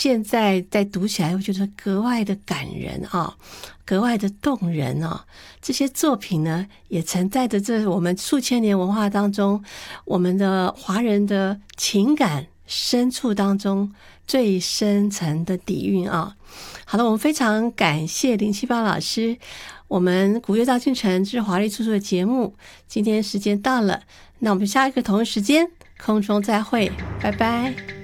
现在在读起来会觉得格外的感人啊，格外的动人啊。这些作品呢，也承载着这我们数千年文化当中，我们的华人的情感深处当中最深层的底蕴啊。好的，我们非常感谢林七宝老师。我们古乐造京城之华丽出处的节目，今天时间到了，那我们下一个同一时间空中再会，拜拜。